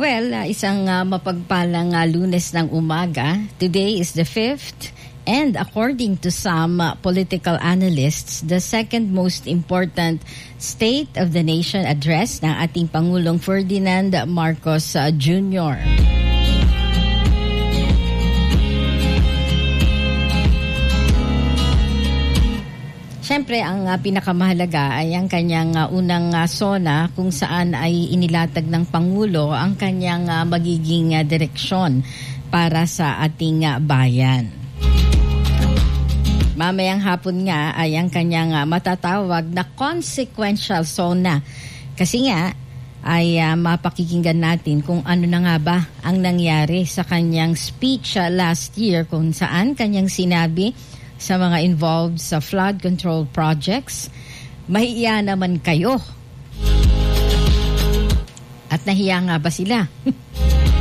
Well, isang mapagpalang Lunes ng umaga. Today is the 5th and according to some political analysts, the second most important State of the Nation address ng ating Pangulong Ferdinand Marcos Jr. Siyempre, ang pinakamahalaga ay ang kanyang unang SONA kung saan ay inilatag ng Pangulo ang kanyang magiging direksyon para sa ating bayan. Mamayang hapon nga ay ang kanyang matatawag na consequential SONA. Kasi nga ay mapakikinggan natin kung ano na nga ba ang nangyari sa kanyang speech last year kung saan kanyang sinabi sa mga involved sa flood control projects, mahiya naman kayo. At nahiya nga ba sila?